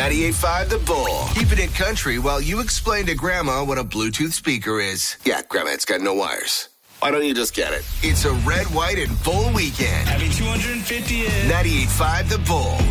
98.5 The Bull. Keeping it country while you explain to Grandma what a Bluetooth speaker is. Yeah, Grandma, it's got no wires. Why don't you just get it? It's a red, white, and Bull weekend. Happy 250th. 98.5 The Bull.